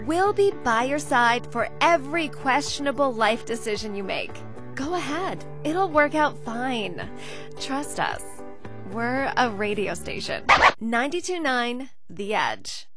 We'll be by your side for every questionable life decision you make. Go ahead. It'll work out fine. Trust us. We're a radio station. 92.9 The Edge.